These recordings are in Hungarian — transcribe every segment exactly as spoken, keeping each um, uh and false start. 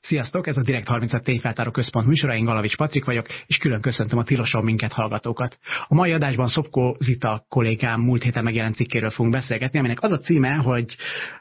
Sziasztok, ez a Direkt harmincöt Tényfeltáró Központ műsora, én Galavics Patrik vagyok, és külön köszöntöm a tiloson minket hallgatókat. A mai adásban Szopko Zita kollégám múlt héten megjelent cikkéről fogunk beszélgetni, aminek az a címe, hogy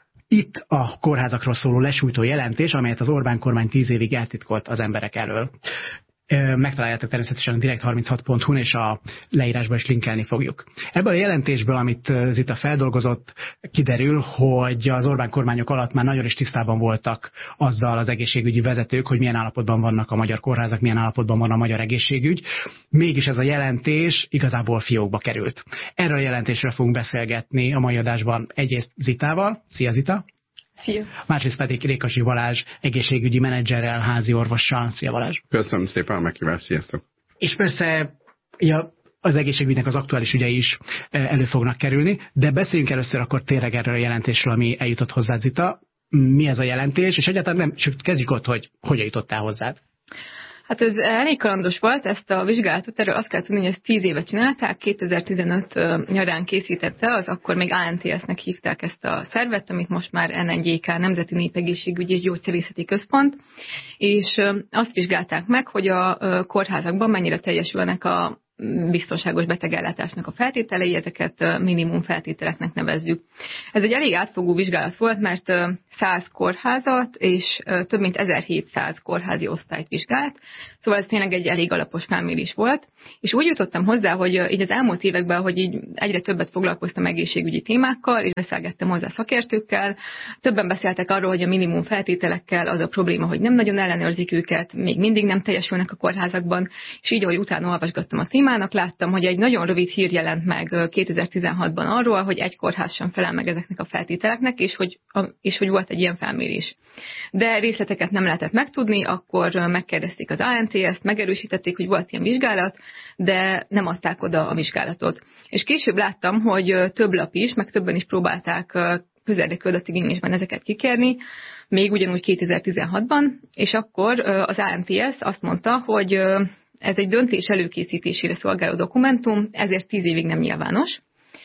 itt a kórházakról szóló lesújtó jelentés, amelyet az Orbán kormány tíz évig eltitkolt az emberek elől. Megtaláljátok természetesen a direkt harminchat pont hu-n, és a leírásban is linkelni fogjuk. Ebből a jelentésből, amit Zita feldolgozott, kiderül, hogy az Orbán kormányok alatt már nagyon is tisztában voltak azzal az egészségügyi vezetők, hogy milyen állapotban vannak a magyar kórházak, milyen állapotban van a magyar egészségügy. Mégis ez a jelentés igazából fiókba került. Erről a jelentésről fogunk beszélgetni a mai adásban egyrészt Zitával. Szia, Zita! Szia. Másrészt pedig Rékasi Balázs egészségügyi menedzserrel, házi orvossal. Szia, Balázs! Köszönöm szépen a meghívást, sziasztok! És persze ja, az egészségügynek az aktuális ügyei is elő fognak kerülni, de beszéljünk először akkor tényleg erről a jelentésről, ami eljutott hozzád, Zita. Mi ez a jelentés, és egyáltalán nem, csak kezdjük ott, hogy hogyan jutottál hozzád. Hát ez elég kalandos volt, ezt a vizsgálatot, erről azt kell tudni, hogy ezt tíz éve csinálták, kétezer-tizenöt nyarán készítette, az akkor még á en té es-nek hívták ezt a szervet, amit most már en en gé ká, Nemzeti Népegészségügyi és Gyógyszerészeti Központ, és azt vizsgálták meg, hogy a kórházakban mennyire teljesülnek a biztonságos betegellátásnak a feltételei, ezeket minimum feltételeknek nevezzük. Ez egy elég átfogó vizsgálat volt, mert száz kórházat és több mint ezerhétszáz kórházi osztályt vizsgált, szóval ez tényleg egy elég alapos felmérés volt, és úgy jutottam hozzá, hogy így az elmúlt években, hogy így egyre többet foglalkoztam egészségügyi témákkal, és beszélgettem hozzá szakértőkkel, többen beszéltek arról, hogy a minimum feltételekkel az a probléma, hogy nem nagyon ellenőrzik őket, még mindig nem teljesülnek a kórházakban, és így, ahogy utána olvasgattam a témának, láttam, hogy egy nagyon rövid hír jelent meg kétezer-tizenhatban arról, hogy egy kórház sem felel meg ezeknek a feltételeknek, és hogy, és hogy volt egy ilyen felmérés. De részleteket nem lehetett megtudni, akkor megkérdezték az á en té es-t, megerősítették, hogy volt ilyen vizsgálat, de nem adták oda a vizsgálatot. És később láttam, hogy több lap is, meg többen is próbálták közérdekű adatigénylésben ezeket kikérni, még ugyanúgy kétezer-tizenhatban, és akkor az á en té es azt mondta, hogy ez egy döntés előkészítésére szolgáló dokumentum, ezért tíz évig nem nyilvános.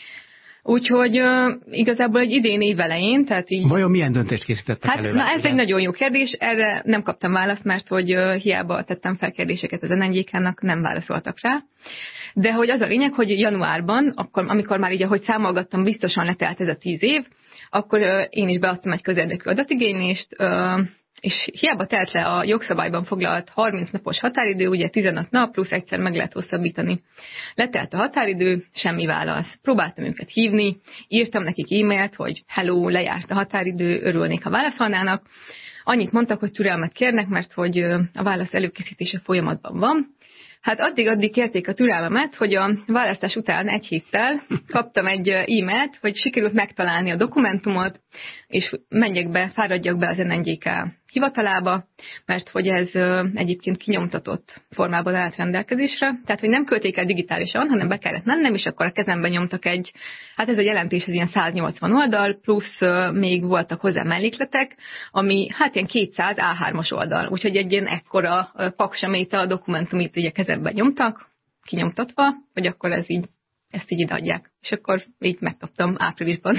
Úgyhogy uh, igazából egy idén év elején, tehát így... Vajon milyen döntést készítettek hát, elő? Na ez egy nagyon jó kérdés, erre nem kaptam választ, mert hogy uh, hiába tettem fel kérdéseket az en en gé ká-nak, nem válaszoltak rá. De hogy az a lényeg, hogy januárban, akkor, amikor már így, ahogy számolgattam, biztosan letelt ez a tíz év, akkor uh, én is beadtam egy közérdekű adatigénylést, uh, és hiába telt le a jogszabályban foglalt harminc napos határidő, ugye tizenöt nap, plusz egyszer meg lehet hosszabbítani. Letelt a határidő, semmi válasz. Próbáltam őket hívni, írtam nekik e-mailt, hogy hello, lejárt a határidő, örülnék, ha válaszolnának. Annyit mondtak, hogy türelmet kérnek, mert hogy a válasz előkészítése folyamatban van. Hát addig-addig kérték a türelmemet, hogy a választás után egy héttel kaptam egy e-mailt, hogy sikerült megtalálni a dokumentumot, és menjek be, fáradjak be az en en gé ká hivatalába, mert hogy ez egyébként kinyomtatott formában állt rendelkezésre. Tehát, hogy nem küldték el digitálisan, hanem be kellett mennem, és akkor a kezemben nyomtak egy, hát ez a jelentés, ez ilyen száznyolcvan oldal, plusz még voltak hozzá mellékletek, ami hát ilyen kétszáz á hármas oldal. Úgyhogy egy ilyen ekkora paksaméta a dokumentumit ugye kezemben nyomtak, kinyomtatva, hogy akkor ez így, ezt így ideadják. És akkor így megkaptam áprilisban.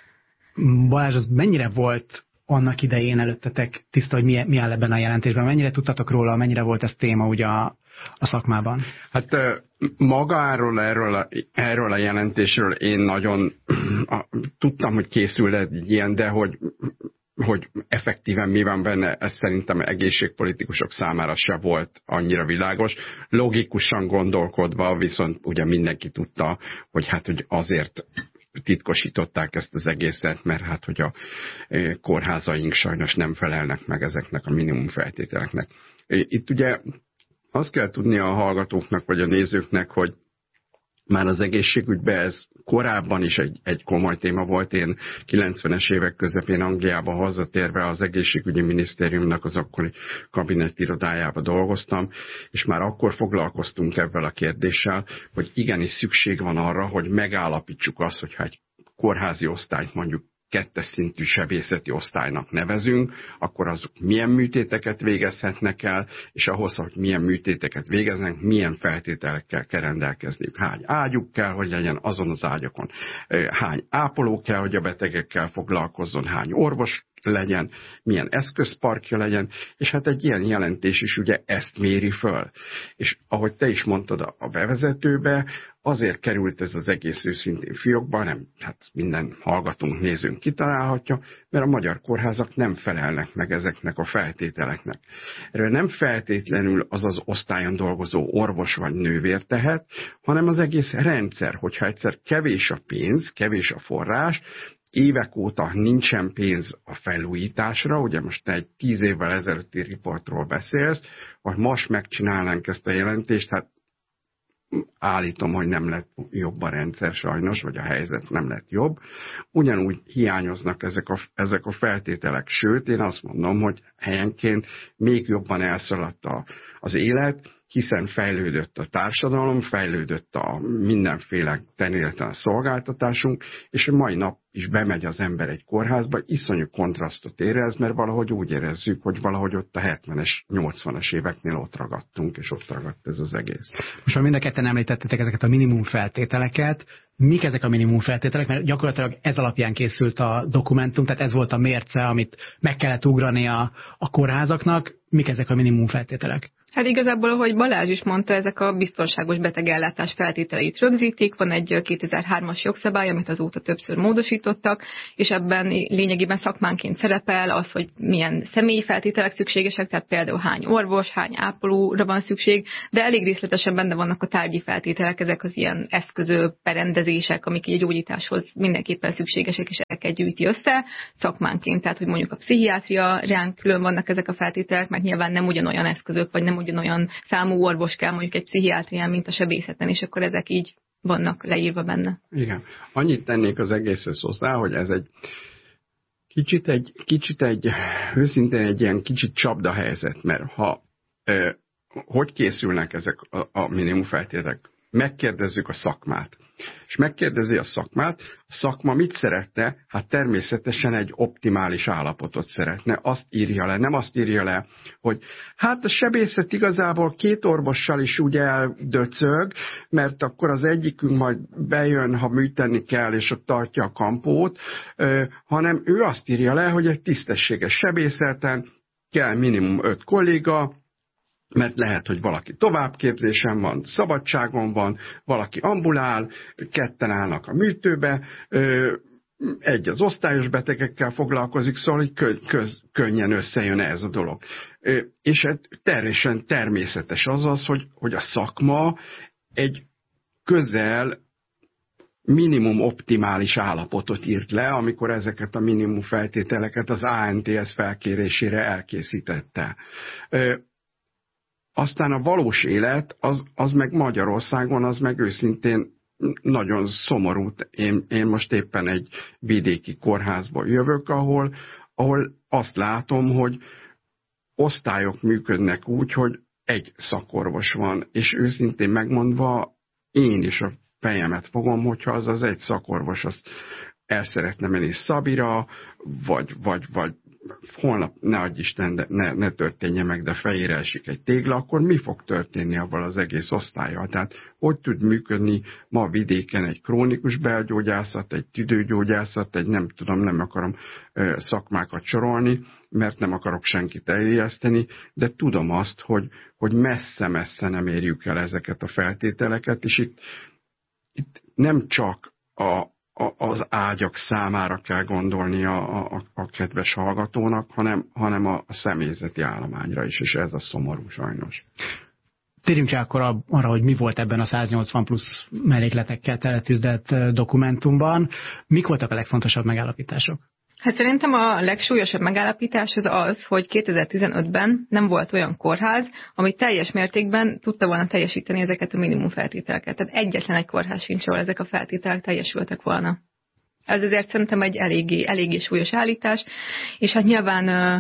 Balázs, az mennyire volt annak idején előttetek tiszta, hogy mi, mi áll ebben a jelentésben? Mennyire tudtatok róla, mennyire volt ez téma ugye a, a szakmában? Hát magáról, erről a, erről a jelentésről én nagyon a, tudtam, hogy készül egy ilyen, de hogy, hogy effektíven mi van benne, ez szerintem egészségpolitikusok számára se volt annyira világos. Logikusan gondolkodva viszont ugye mindenki tudta, hogy hát hogy azért titkosították ezt az egészet, mert hát, hogy a kórházaink sajnos nem felelnek meg ezeknek a minimum feltételeknek. Itt ugye azt kell tudni a hallgatóknak, vagy a nézőknek, hogy már az egészségügyben ez korábban is egy, egy komoly téma volt. Én kilencvenes évek közepén Angliába hazatérve az egészségügyi minisztériumnak az akkori kabinettirodájába dolgoztam, és már akkor foglalkoztunk ebben a kérdéssel, hogy igenis szükség van arra, hogy megállapítsuk azt, hogyha egy kórházi osztályt mondjuk kettes szintű sebészeti osztálynak nevezünk, akkor azok milyen műtéteket végezhetnek el, és ahhoz, hogy milyen műtéteket végeznek, milyen feltételekkel kell rendelkezniük. Hány ágyuk kell, hogy legyen azon az ágyakon, hány ápoló kell, hogy a betegekkel foglalkozzon, hány orvos legyen, milyen eszközparkja legyen, és hát egy ilyen jelentés is ugye ezt méri föl. És ahogy te is mondtad a bevezetőbe, azért került ez az egész őszintén fiókba, nem, hát minden hallgatónk, nézőnk kitalálhatja, mert a magyar kórházak nem felelnek meg ezeknek a feltételeknek. Erről nem feltétlenül az az osztályon dolgozó orvos vagy nővér tehet, hanem az egész rendszer, hogyha egyszer kevés a pénz, kevés a forrás, évek óta nincsen pénz a felújításra, ugye most te egy tíz évvel ezelőtti riportról beszélsz, hogy most megcsinálnánk ezt a jelentést, hát állítom, hogy nem lett jobb a rendszer sajnos, vagy a helyzet nem lett jobb. Ugyanúgy hiányoznak ezek a, ezek a feltételek, sőt, én azt mondom, hogy helyenként még jobban elszaladt a, az élet, hiszen fejlődött a társadalom, fejlődött a mindenféle területen a szolgáltatásunk, és a mai nap is bemegy az ember egy kórházba, iszonyú kontrasztot érez, mert valahogy úgy érezzük, hogy valahogy ott a hetvenes, nyolcvanas éveknél ott ragadtunk, és ott ragadt ez az egész. Most már mind a ketten említettetek ezeket a minimum feltételeket. Mik ezek a minimum feltételek? Mert gyakorlatilag ez alapján készült a dokumentum, tehát ez volt a mérce, amit meg kellett ugrani a, a kórházaknak. Mik ezek a minimum feltételek? Hát igazából, ahogy Balázs is mondta, ezek a biztonságos betegellátás feltételeit rögzítik. Van egy kétezer-hármas jogszabály, amit azóta többször módosítottak, és ebben lényegében szakmánként szerepel az, hogy milyen személyi feltételek szükségesek, tehát például hány orvos, hány ápolóra van szükség, de elég részletesen benne vannak a tárgyi feltételek, ezek az ilyen eszközök, berendezések, amik egy gyógyításhoz mindenképpen szükségesek, és ezeket gyűjti össze szakmánként. Tehát, hogy mondjuk a pszichiátria ránk külön vannak ezek a feltételek, mert nyilván nem ugyanolyan eszközök, vagy nem ugyanolyan számú orvos kell mondjuk egy pszichiátrián, mint a sebészeten, és akkor ezek így vannak leírva benne. Igen. Annyit tennék az egészhez hozzá, hogy ez egy kicsit egy, kicsit egy őszintén egy ilyen kicsit csapda helyzet, mert ha eh, hogy készülnek ezek a, a minimum feltételek? Megkérdezzük a szakmát. És megkérdezi a szakmát, a szakma mit szeretne? Hát természetesen egy optimális állapotot szeretne. Azt írja le, nem azt írja le, hogy hát a sebészet igazából két orvossal is úgy eldöcög, mert akkor az egyikünk majd bejön, ha műteni kell, és ott tartja a kampót, hanem ő azt írja le, hogy egy tisztességes sebészeten kell minimum öt kolléga, mert lehet, hogy valaki továbbképzésen van, szabadságon van, valaki ambulál, ketten állnak a műtőbe, egy az osztályos betegekkel foglalkozik, szóval hogy kö, köz, könnyen összejön ez a dolog. És teljesen természetes az az, hogy, hogy a szakma egy közel minimum optimális állapotot írt le, amikor ezeket a minimum feltételeket az á en té es felkérésére elkészítette. Aztán a valós élet, az, az meg Magyarországon, az meg őszintén nagyon szomorú. Én, én most éppen egy vidéki kórházból jövök, ahol, ahol azt látom, hogy osztályok működnek úgy, hogy egy szakorvos van, és őszintén megmondva én is a fejemet fogom, hogyha az az egy szakorvos azt el szeretne menni Szabira, vagy, vagy, vagy holnap, ne adj Isten, de ne, ne történje meg, de fejére esik egy tégla, akkor mi fog történni abban az egész osztállyal? Tehát hogy tud működni ma vidéken egy krónikus belgyógyászat, egy tüdőgyógyászat, egy nem tudom, nem akarom ö, szakmákat sorolni, mert nem akarok senkit eljeszteni, de tudom azt, hogy, hogy messze-messze nem érjük el ezeket a feltételeket, és itt, itt nem csak a az ágyak számára kell gondolni a, a, a kedves hallgatónak, hanem, hanem a, a személyzeti állományra is, és ez a szomorú sajnos. Térjünk rá akkor arra, hogy mi volt ebben a száznyolcvan plusz mellékletekkel teletűzdett dokumentumban. Mik voltak a legfontosabb megállapítások? Hát szerintem a legsúlyosabb megállapítás az az, hogy kétezer-tizenötben nem volt olyan kórház, ami teljes mértékben tudta volna teljesíteni ezeket a minimum feltételeket. Tehát egyetlen egy kórház sincs, ahol ezek a feltételek teljesültek volna. Ez azért szerintem egy eléggé, eléggé súlyos állítás, és hát nyilván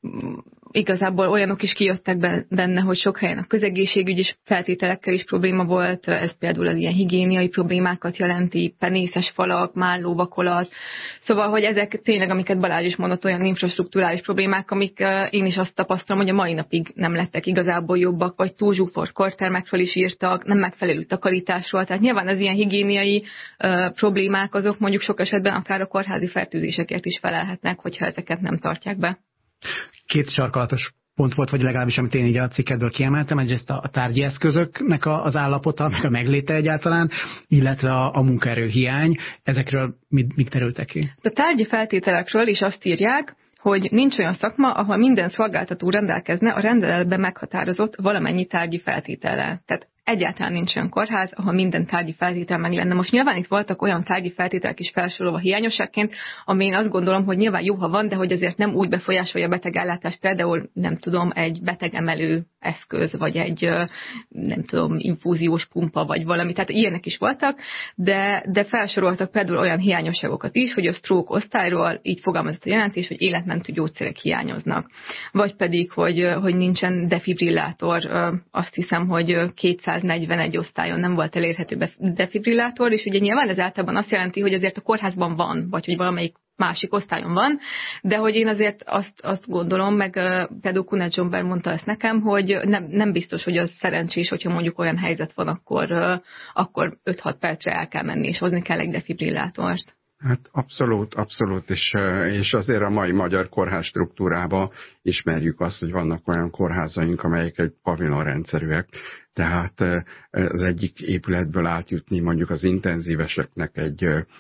igazából olyanok is kijöttek benne, hogy sok helyen a közegészségügyi feltételekkel is probléma volt, ez például az ilyen higiéniai problémákat jelenti, penészes falak, mállóvakolat. Szóval, hogy ezek tényleg, amiket Balázs is mondott, olyan infrastrukturális problémák, amik én is azt tapasztalom, hogy a mai napig nem lettek igazából jobbak, vagy túl zsúfolt kortermekről is írtak, nem megfelelő takarításról. Tehát nyilván az ilyen higiéniai uh, problémák azok mondjuk sok esetben akár a kórházi fertőzésekért is felelhetnek, hogyha ezeket nem tartják be. Két sarkalatos pont volt, vagy legalábbis amit én így a cikkedből kiemeltem, egyrészt a tárgyi eszközöknek az állapota, meg a megléte egyáltalán, illetve a, a munkaerőhiány. Ezekről mit, mit terültek ki? A tárgyi feltételekről is azt írják, hogy nincs olyan szakma, ahol minden szolgáltató rendelkezne a rendeletben meghatározott valamennyi tárgyi feltétellel. Tehát egyáltalán nincs olyan kórház, ahol minden tárgyi feltétel meg lenne. Most nyilván itt voltak olyan tárgyi feltételek is felsorolva hiányosságként, ami én azt gondolom, hogy nyilván jó, ha van, de hogy azért nem úgy befolyásolja a betegellátást, például nem tudom, egy betegemelő eszköz, vagy egy nem tudom, infúziós pumpa, vagy valami. Tehát ilyenek is voltak, de, de felsoroltak például olyan hiányosságokat is, hogy a stroke osztályról így fogalmazott a jelentés, hogy életmentő gyógyszerek hiányoznak. Vagy pedig, hogy, hogy nincsen defibrillátor, azt hiszem, hogy kétszáznegyvenegy osztályon nem volt elérhető defibrillátor, és ugye nyilván ez általában azt jelenti, hogy azért a kórházban van, vagy hogy valamelyik másik osztályon van, de hogy én azért azt, azt gondolom, meg például Kunet Zsomber mondta ezt nekem, hogy nem, nem biztos, hogy az szerencsés, hogyha mondjuk olyan helyzet van, akkor, akkor öt-hat percre el kell menni, és hozni kell egy defibrillátort. Hát abszolút, abszolút, és, és azért a mai magyar kórház struktúrában ismerjük azt, hogy vannak olyan kórházaink, amelyek egy pavilonrendszerűek, tehát az egyik épületből átjutni mondjuk az intenzíveseknek egy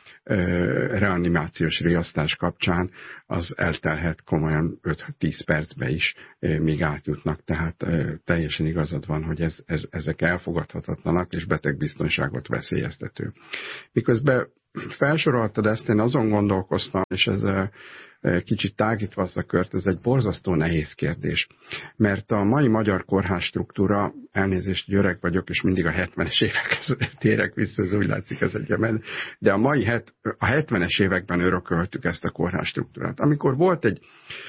reanimációs riasztás kapcsán, az eltelhet komolyan öt-tíz percbe is, míg átjutnak, tehát teljesen igazad van, hogy ez, ez, ezek elfogadhatatlanak, és betegbiztonságot veszélyeztető. Miközben felsoroltad ezt, én azon gondolkoztam, és ez kicsit tágítva azt a kört, ez egy borzasztó nehéz kérdés. Mert a mai magyar kórház struktúra, elnézést, öreg vagyok, és mindig a hetvenes évekhez térek vissza, ez úgy látszik ez egyemen, de a mai het, a hetvenes években örököltük ezt a kórház struktúrát. Amikor volt egy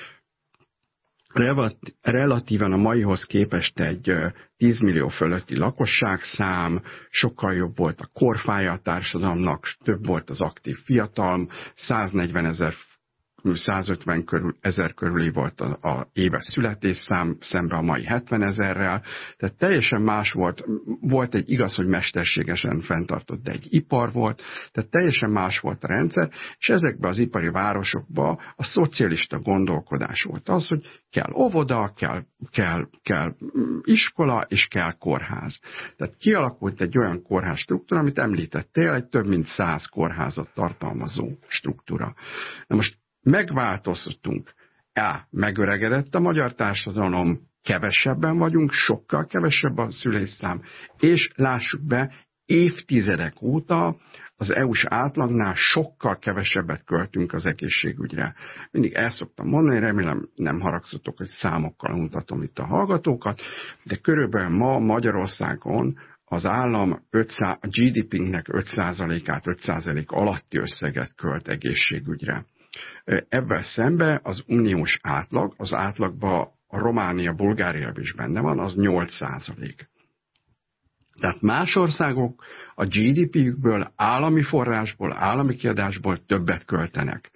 relatíven a maihoz képest egy tíz millió fölötti lakosságszám, sokkal jobb volt a korfája a társadalomnak, több volt az aktív fiatal, száznegyven ezer százötven körül, ezer körüli volt a, a éves születésszám, szemben a mai hetven ezerrel, tehát teljesen más volt, volt egy igaz, hogy mesterségesen fenntartott, de egy ipar volt, tehát teljesen más volt a rendszer, és ezekben az ipari városokban a szocialista gondolkodás volt az, hogy kell óvoda, kell, kell, kell iskola, és kell kórház. Tehát kialakult egy olyan kórház struktúra, amit említettél, egy több mint száz kórházat tartalmazó struktúra. Na most megváltoztunk. Á, megöregedett a magyar társadalom, kevesebben vagyunk, sokkal kevesebb a szülésszám, és lássuk be, évtizedek óta az é u-s átlagnál sokkal kevesebbet költünk az egészségügyre. Mindig el szoktam mondani, remélem nem haragszatok, hogy számokkal mutatom itt a hallgatókat, de körülbelül ma Magyarországon az állam ötszáz, a gé dé pé-nek öt százalékát, öt százalék alatti összeget költ egészségügyre. Ebben szemben az uniós átlag, az átlagban a Románia, Bulgária is benne van, az nyolc százalék. Tehát más országok a gé dé pé-jükből, állami forrásból, állami kiadásból többet költenek.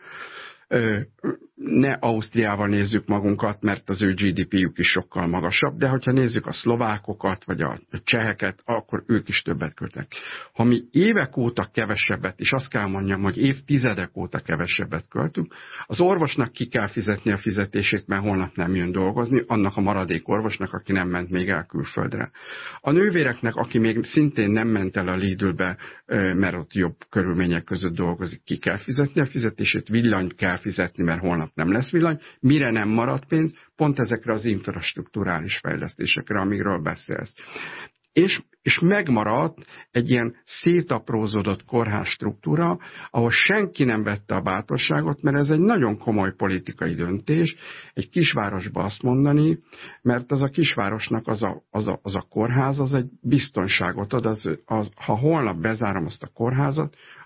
Ne Ausztriával nézzük magunkat, mert az ő gé dé pé-jük is sokkal magasabb, de hogyha nézzük a szlovákokat, vagy a cseheket, akkor ők is többet költenek. Ha mi évek óta kevesebbet, és azt kell mondjam, hogy évtizedek óta kevesebbet költünk, az orvosnak ki kell fizetni a fizetését, mert holnap nem jön dolgozni, annak a maradék orvosnak, aki nem ment még el külföldre. A nővéreknek, aki még szintén nem ment el a Lidlbe, mert ott jobb körülmények között dolgozik, ki kell fizetni a fizetését, villanyt kell fizetni, mert holnap nem lesz villany, mire nem marad pénz, pont ezekre az infrastrukturális fejlesztésekre, amikről beszélsz. És, és megmaradt egy ilyen szétaprózódott kórház struktúra, ahol senki nem vette a bátorságot, mert ez egy nagyon komoly politikai döntés, egy kisvárosba azt mondani, mert az a kisvárosnak az a, az a, az a kórház, az egy biztonságot ad, az, az, ha holnap bezárom azt a kórházat,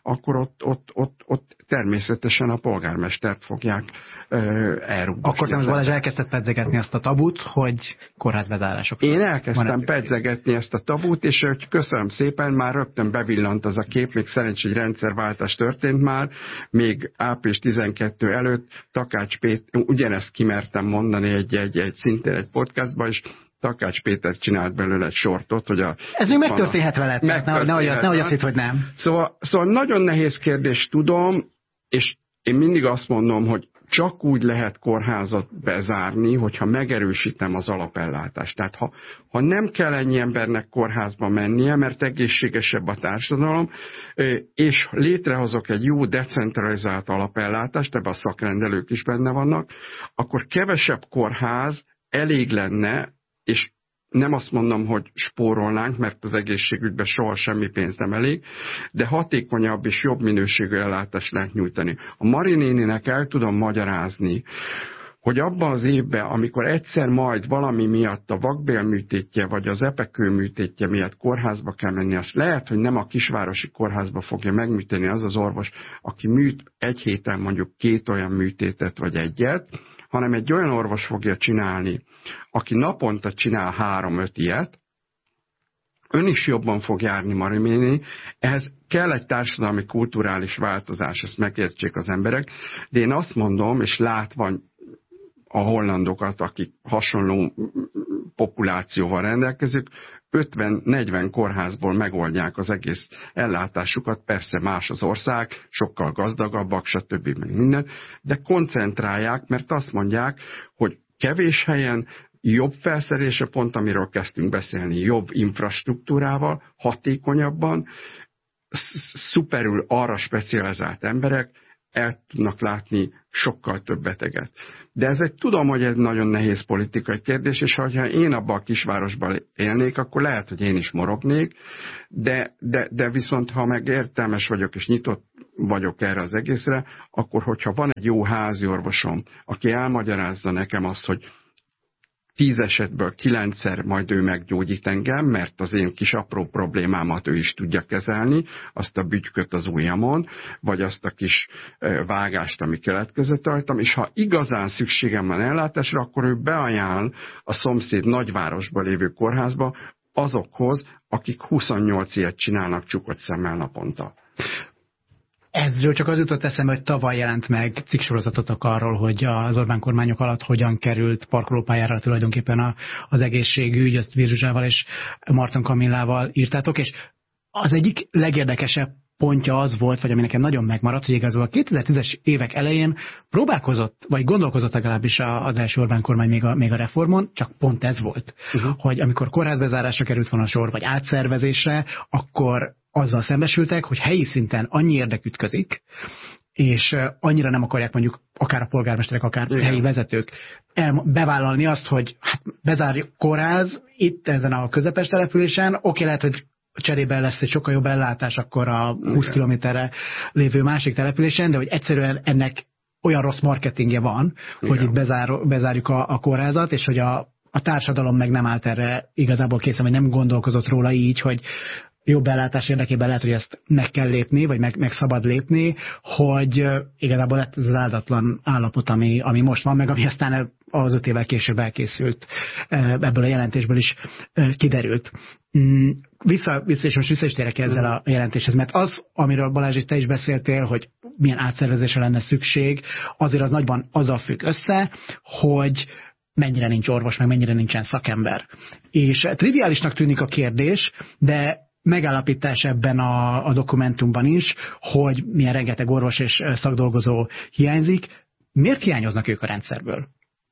akkor ott, ott, ott, ott természetesen a polgármestert fogják elrúgni. Akkor te most Balázs elkezdted pedzegetni azt a tabut, hogy kórházbezárások. Én elkezdtem pedzegetni ezt a tabut, és hogy köszönöm szépen, már rögtön bevillant az a kép, még szerencsé, hogy rendszerváltás történt már, még április tizenkettő előtt Takács Péter, ugyanezt kimertem mondani egy, egy, egy szintén egy podcastban, és Takács Péter csinált belőle egy sortot, hogy a... Ez még megtörténhet veled, nehogy ne, azt hitt, hogy nem. Szóval, szóval nagyon nehéz kérdés, tudom, és én mindig azt mondom, hogy csak úgy lehet kórházat bezárni, hogyha megerősítem az alapellátást. Tehát ha, ha nem kell ennyi embernek kórházba mennie, mert egészségesebb a társadalom, és létrehozok egy jó decentralizált alapellátást, ebben a szakrendelők is benne vannak, akkor kevesebb kórház elég lenne, és nem azt mondom, hogy spórolnánk, mert az egészségügyben soha semmi pénz nem elég, de hatékonyabb és jobb minőségű ellátást lehet nyújtani. A Mari néninek el tudom magyarázni, hogy abban az évben, amikor egyszer majd valami miatt a vakbélműtétje, vagy az epekőműtétje miatt kórházba kell menni, azt lehet, hogy nem a kisvárosi kórházba fogja megműteni az az orvos, aki műt egy héten mondjuk két olyan műtétet, vagy egyet, hanem egy olyan orvos fogja csinálni, aki naponta csinál három-öt ilyet, ön is jobban fog járni, Mariméni, ehhez kell egy társadalmi, kulturális változás, ezt megértsék az emberek, de én azt mondom, és látva a hollandokat, akik hasonló populációval rendelkezők, ötven-negyven kórházból megoldják az egész ellátásukat, persze más az ország, sokkal gazdagabbak, stb. Meg minden, de koncentrálják, mert azt mondják, hogy kevés helyen jobb felszerelése, pont amiről kezdtünk beszélni, jobb infrastruktúrával, hatékonyabban, szuperül arra specializált emberek el tudnak látni sokkal több beteget. De ez egy, tudom, hogy ez nagyon nehéz politikai kérdés, és ha én abban a kisvárosban élnék, akkor lehet, hogy én is morognék, de, de, de viszont ha meg értelmes vagyok, és nyitott vagyok erre az egészre, akkor hogyha van egy jó házi orvosom, aki elmagyarázza nekem azt, hogy tíz esetből kilencszer majd ő meggyógyít engem, mert az én kis apró problémámat ő is tudja kezelni, azt a bütyköt az ujjamon, vagy azt a kis vágást, ami keletkezett rajtam, és ha igazán szükségem van ellátásra, akkor ő beajánl a szomszéd nagyvárosban lévő kórházba azokhoz, akik huszonnyolc ilyet csinálnak csukott szemmel naponta. Ezről csak az jutott eszembe, hogy tavaly jelent meg cikksorozatok arról, hogy az Orbán kormányok alatt hogyan került parkolópályára tulajdonképpen a, az egészségügy, azt Virzsuzsával és Marton Kamillával írtátok, és az egyik legérdekesebb pontja az volt, vagy ami nekem nagyon megmaradt, hogy igazából a kétezer-tízes évek elején próbálkozott, vagy gondolkozott legalábbis az első Orbán kormány még a, még a reformon, csak pont ez volt, uh-huh. hogy amikor kórházbezárásra került volna a sor, vagy átszervezésre, akkor azzal szembesültek, hogy helyi szinten annyi érdek ütközik, és annyira nem akarják mondjuk akár a polgármesterek, akár igen. helyi vezetők el, bevállalni azt, hogy hát bezárjuk kórház itt ezen a közepes településen, oké, lehet, hogy cserében lesz egy sokkal jobb ellátás akkor a húsz kilométerre lévő másik településen, de hogy egyszerűen ennek olyan rossz marketingje van, igen. hogy itt bezár, bezárjuk a, a kórházat, és hogy a, a társadalom meg nem állt erre igazából készen, vagy nem gondolkozott róla így, hogy jobb ellátás érdekében lehet, hogy ezt meg kell lépni, vagy meg, meg szabad lépni, hogy igazából lett ez az áldatlan állapot, ami, ami most van, meg ami aztán az öt évvel később elkészült, ebből a jelentésből is kiderült. Vissza, vissza és most vissza is térek ezzel a jelentéshez, mert az, amiről Balázs, te is beszéltél, hogy milyen átszervezésre lenne szükség, azért az nagyban azzal függ össze, hogy mennyire nincs orvos, meg mennyire nincsen szakember. És triviálisnak tűnik a kérdés, de megállapítás ebben a, a dokumentumban is, hogy milyen rengeteg orvos és szakdolgozó hiányzik. Miért hiányoznak ők a rendszerből?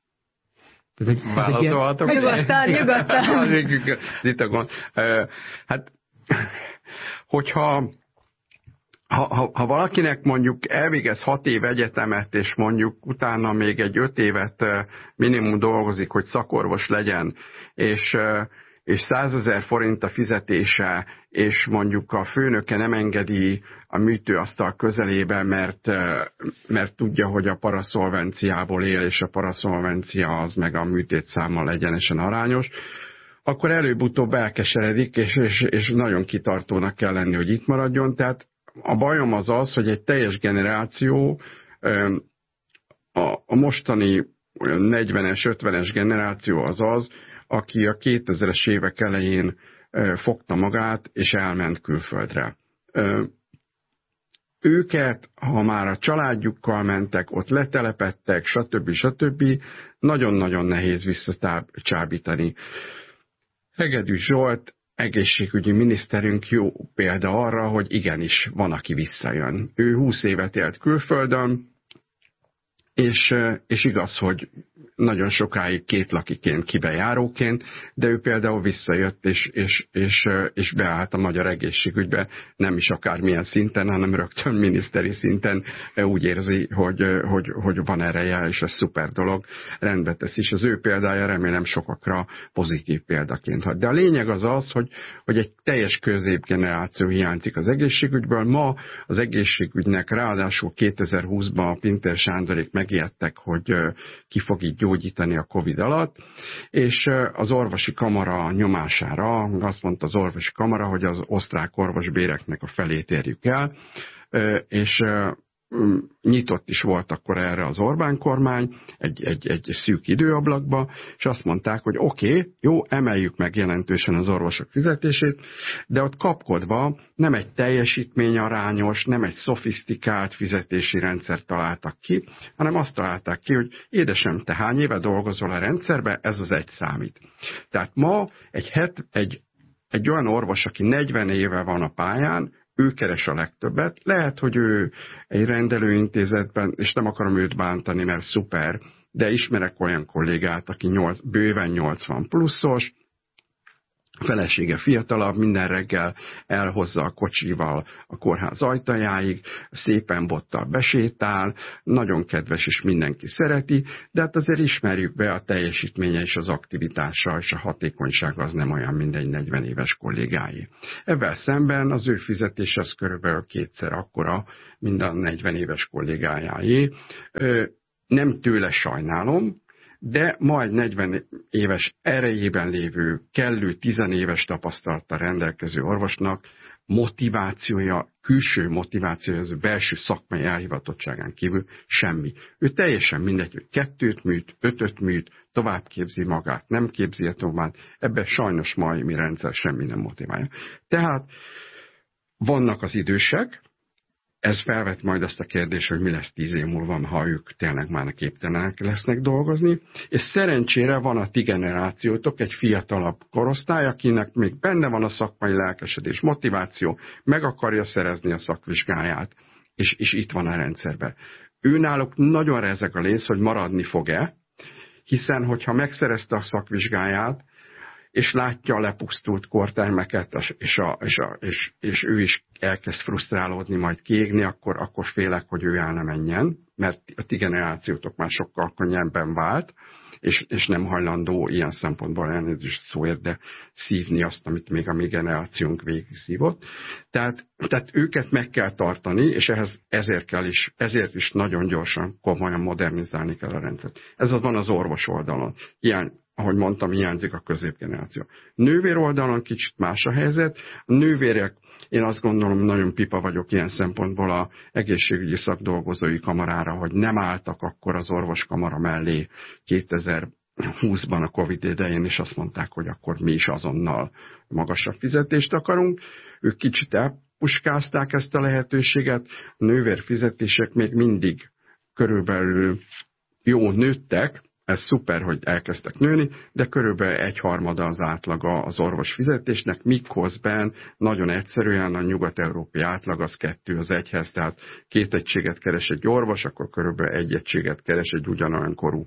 Válaszolhatok? Nyugodtan, nyugodtan. Hát, hogyha ha, ha, ha valakinek mondjuk elvégez hat év egyetemet, és mondjuk utána még egy öt évet minimum dolgozik, hogy szakorvos legyen, és és százezer forint a fizetése, és mondjuk a főnöke nem engedi a műtőasztal közelébe, mert, mert tudja, hogy a paraszolvenciából él, és a paraszolvencia az meg a műtétszámmal egyenesen arányos, akkor előbb-utóbb elkeseredik, és, és, és nagyon kitartónak kell lenni, hogy itt maradjon. Tehát a bajom az az, hogy egy teljes generáció, a, a mostani olyan negyvenes, ötvenes generáció az az, aki a kétezres évek elején fogta magát, és elment külföldre. Őket, ha már a családjukkal mentek, ott letelepedtek, stb. stb. Nagyon-nagyon nehéz visszacsábítani. Hegedűs Zsolt, egészségügyi miniszterünk jó példa arra, hogy igenis van, aki visszajön. Ő húsz évet élt külföldön, és, és igaz, hogy nagyon sokáig kétlakiként, kibejáróként, de ő például visszajött, és, és, és, és beállt a magyar egészségügybe, nem is akármilyen szinten, hanem rögtön miniszteri szinten úgy érzi, hogy, hogy, hogy van ereje, és ez szuper dolog, rendbe tesz, és az ő példája remélem sokakra pozitív példaként hat. De a lényeg az az, hogy, hogy egy teljes középgeneráció hiányzik az egészségügyből. Ma az egészségügynek ráadásul kétezer-húszban a Pintér Sándorék megijedtek, hogy ki fog így gyógyítani a Covid alatt, és az orvosi kamara nyomására azt mondta az orvosi kamara, hogy az osztrák orvosbéreknek a felét érjük el, és nyitott is volt akkor erre az Orbán kormány egy, egy, egy szűk időablakba, és azt mondták, hogy oké, okay, jó, emeljük meg jelentősen az orvosok fizetését, de ott kapkodva nem egy teljesítményarányos, nem egy szofisztikált fizetési rendszert találtak ki, hanem azt találták ki, hogy édesem, te hány éve dolgozol a rendszerbe, ez az egy számít. Tehát ma egy, het, egy, egy olyan orvos, aki negyven éve van a pályán, ő keres a legtöbbet. Lehet, hogy ő egy rendelőintézetben, és nem akarom őt bántani, mert szuper, de ismerek olyan kollégát, aki nyolc, bőven nyolcvan pluszos, felesége fiatalabb, minden reggel elhozza a kocsival a kórház ajtajáig, szépen bottal besétál, nagyon kedves és mindenki szereti, de hát azért ismerjük be, a teljesítménye és az aktivitása és a hatékonysága az nem olyan, mint egy negyven éves kollégái. Ebben szemben az ő fizetése az körülbelül kétszer akkora, mint a negyven éves kollégájáé. Nem tőle sajnálom, de majd negyven éves erejében lévő, kellő tizenéves tapasztalattal rendelkező orvosnak motivációja, külső motivációja, az belső szakmai elhivatottságán kívül semmi. Ő teljesen mindegy, hogy kettőt műt, ötöt műt, tovább képzi magát, nem képzi a tovább, ebben sajnos mai mi rendszer semmi nem motiválja. Tehát vannak az idősek, ez felvet majd azt a kérdést, hogy mi lesz tíz év múlva, ha ők tényleg már képtelenek lesznek dolgozni, és szerencsére van a ti generációtok, egy fiatalabb korosztály, akinek még benne van a szakmai lelkesedés, motiváció, meg akarja szerezni a szakvizsgáját, és, és itt van a rendszerben. Őnáluk nagyon rezeg a lész, hogy maradni fog-e, hiszen hogyha megszerezte a szakvizsgáját, és látja a lepusztult kortermeket, és, a, és, a, és, és ő is elkezd frusztrálódni, majd kiégni, akkor, akkor félek, hogy ő el ne menjen, mert a ti generációtok már sokkal könnyebben vált, és, és nem hajlandó ilyen szempontból elnézést szóért, de szívni azt, amit még a mi generációnk végig szívott. Tehát, tehát őket meg kell tartani, és ehhez, ezért, kell is, ezért is nagyon gyorsan, komolyan modernizálni kell a rendszert. Ez az van az orvos oldalon. Ilyen, ahogy mondtam, hiányzik a középgeneráció. Nővér oldalon kicsit más a helyzet. A nővérek, én azt gondolom, nagyon pipa vagyok ilyen szempontból a egészségügyi szakdolgozói kamarára, hogy nem álltak akkor az orvoskamara mellé kétezer-húszban a Covid idején, és azt mondták, hogy akkor mi is azonnal magasabb fizetést akarunk. Ők kicsit elpuskázták ezt a lehetőséget. A nővér fizetések még mindig körülbelül jó nőttek, ez szuper, hogy elkezdtek nőni, de körülbelül egyharmada az átlaga az orvos fizetésnek, miközben nagyon egyszerűen a nyugat-európai átlag az kettő az egyhez, tehát két egységet keres egy orvos, akkor körülbelül egy egységet keres egy ugyanolyan korú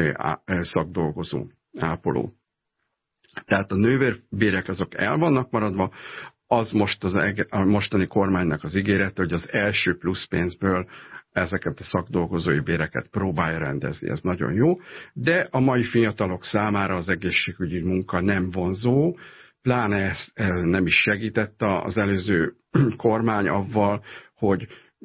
szakdolgozó, ápoló. Tehát a nővérbérek azok el vannak maradva, az most az, a mostani kormánynak az ígérete, hogy az első plusz pénzből ezeket a szakdolgozói béreket próbálja rendezni. Ez nagyon jó, de a mai fiatalok számára az egészségügyi munka nem vonzó, pláne ez nem is segített az előző kormány avval, hogy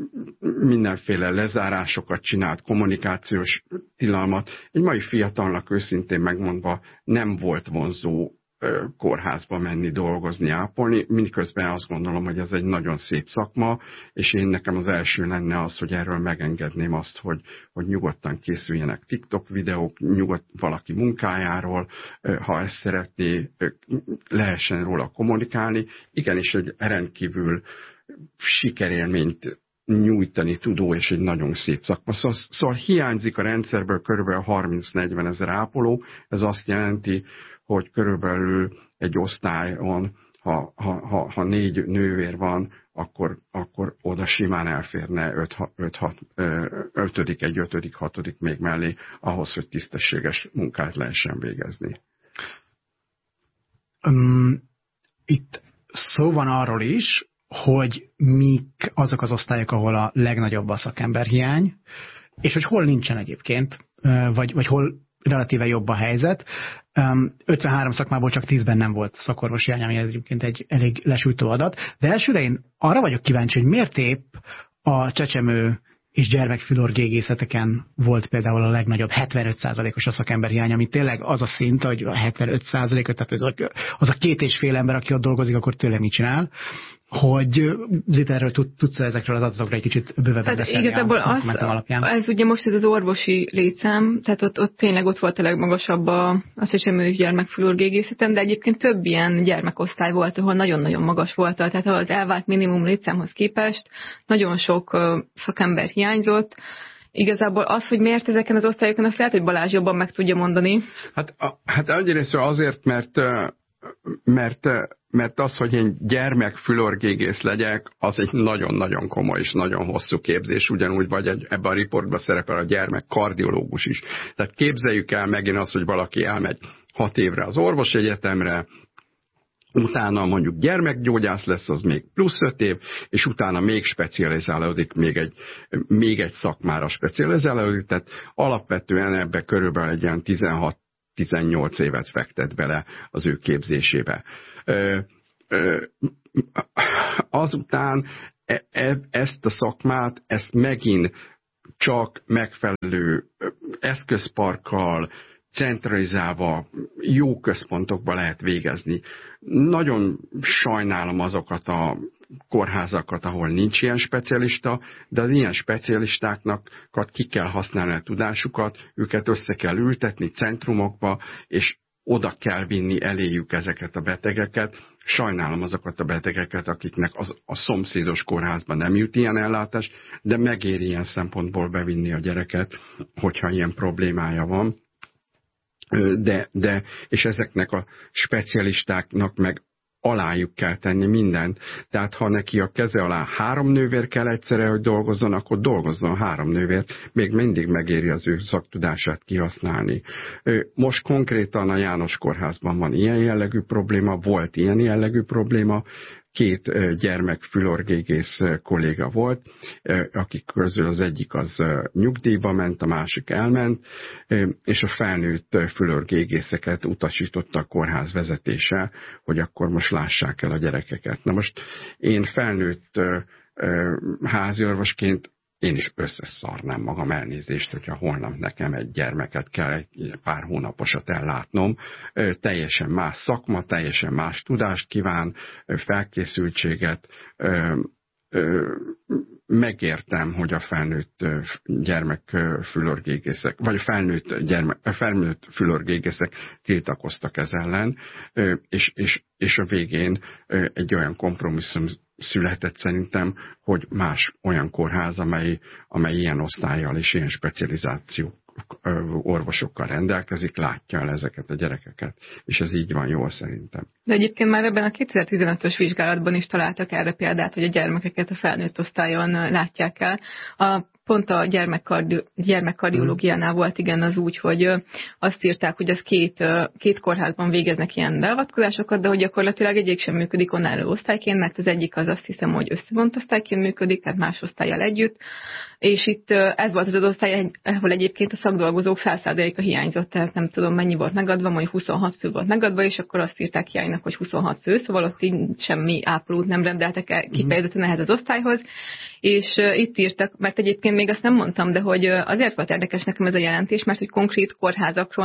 mindenféle lezárásokat csinált, kommunikációs tilalmat. Egy mai fiatalnak őszintén megmondva nem volt vonzó kórházba menni, dolgozni, ápolni, miközben azt gondolom, hogy ez egy nagyon szép szakma, és én nekem az első lenne az, hogy erről megengedném azt, hogy, hogy nyugodtan készüljenek TikTok videók, nyugodt valaki munkájáról, ha ezt szeretné, lehessen róla kommunikálni. Igenis egy rendkívül sikerélményt nyújtani tudó, és egy nagyon szép szakma. Szóval, szóval hiányzik a rendszerből körülbelül harminc-negyven ezer ápoló, ez azt jelenti, hogy körülbelül egy osztályon, ha, ha, ha, ha négy nővér van, akkor, akkor oda simán elférne ötödik, egy ötödik, hatodik még mellé, ahhoz, hogy tisztességes munkát lehessen végezni. Um, itt szó van arról is, hogy mik azok az osztályok, ahol a legnagyobb a szakemberhiány, és hogy hol nincsen egyébként, vagy, vagy hol relatíve jobb a helyzet. ötvenhárom szakmából csak tízben nem volt szakorvosi hiány, ami egyébként egy elég lesújtó adat. De elsőre én arra vagyok kíváncsi, hogy miért épp a csecsemő és gyermekfülorgégészeteken volt például a legnagyobb hetvenöt százalékos a szakemberhiány, ami tényleg az a szint, hogy a hetvenöt százalékot, tehát az a, az a két és fél ember, aki ott dolgozik, akkor tényleg mit csinál. Hogy Zita, erről tudsz ezekről az adatokra egy kicsit bővebben beszélni igazából a dokumentum alapján? Ez ugye most ez az orvosi létszám, tehát ott, ott tényleg ott volt a legmagasabb a, a csecsemő és gyermekfülorgégészeten, de egyébként több ilyen gyermekosztály volt, ahol nagyon-nagyon magas volt, tehát az elvárt minimum létszámhoz képest nagyon sok uh, szakember hiányzott. Igazából az, hogy miért ezeken az osztályokon, azt lehet, hogy Balázs jobban meg tudja mondani. Hát, a, hát egyrészt azért, mert mert, mert az, hogy én gyermekfülorgégész legyek, az egy nagyon-nagyon komoly és nagyon hosszú képzés, ugyanúgy vagy egy, ebben a riportban szerepel a gyermekkardiológus is. Tehát képzeljük el megint azt, hogy valaki elmegy hat évre az orvosegyetemre, utána mondjuk gyermekgyógyász lesz, az még plusz öt év, és utána még specializálódik, még egy, még egy szakmára specializálódik, tehát alapvetően ebbe körülbelül egy ilyen tizenhat-tizennyolc évet fektet bele az ő képzésébe. Azután ezt a szakmát, ezt megint csak megfelelő eszközparkkal, centralizálva, jó központokba lehet végezni. Nagyon sajnálom azokat a kórházakat, ahol nincs ilyen specialista, de az ilyen specialistáknak ki kell használni a tudásukat, őket össze kell ültetni centrumokba, és oda kell vinni eléjük ezeket a betegeket. Sajnálom azokat a betegeket, akiknek az, a szomszédos kórházban nem jut ilyen ellátás, de megéri ilyen szempontból bevinni a gyereket, hogyha ilyen problémája van. De, de, és ezeknek a specialistáknak meg alájuk kell tenni mindent. Tehát ha neki a keze alá három nővér kell egyszerre, hogy dolgozzon, akkor dolgozzon három nővér, még mindig megéri az ő szaktudását kihasználni. Most konkrétan a János Kórházban van ilyen jellegű probléma, volt ilyen jellegű probléma, két gyermekfülorgégész kolléga volt, akik közül az egyik az nyugdíjba ment, a másik elment, és a felnőtt fülorgégészeket utasította a kórház vezetése, hogy akkor most lássák el a gyerekeket. Na most én felnőtt háziorvosként én is összeszarnám magam, elnézést, hogyha holnap nekem egy gyermeket kell egy pár hónaposat ellátnom. Teljesen más szakma, teljesen más tudást kíván, felkészültséget. Megértem, hogy a felnőtt gyermekfülorgégészek, vagy a felnőtt, gyermek, a felnőtt fülorgégészek tiltakoztak ez ellen, és, és, és a végén egy olyan kompromisszum született szerintem, hogy más olyan kórház, amely, amely ilyen osztállyal és ilyen specializáció orvosokkal rendelkezik, látja el ezeket a gyerekeket. És ez így van jól szerintem. De egyébként már ebben a kétezer-tizenötös vizsgálatban is találtak erre példát, hogy a gyermekeket a felnőtt osztályon látják el. A Pont a gyermekkardi, gyermekkardiológiánál volt igen az úgy, hogy azt írták, hogy az két, két kórházban végeznek ilyen beavatkozásokat, de hogy gyakorlatilag egyik sem működik önálló osztályként, mert az egyik az azt hiszem, hogy összevont osztályként működik, tehát más osztállyal együtt, és itt ez volt az az osztály, ahol egyébként a szakdolgozók száz százaléka hiányzott, tehát nem tudom mennyi volt megadva, mondjuk huszonhat fő volt megadva, és akkor azt írták hiánynak, hogy huszonhat fő, szóval ott így semmi ápolót nem rendeltek el kifejezetten ehhez az osztályhoz, és itt írtak, mert egyébként még azt nem mondtam, de hogy azért volt érdekes nekem ez a jelentés, mert hogy konkrét kórházakról nem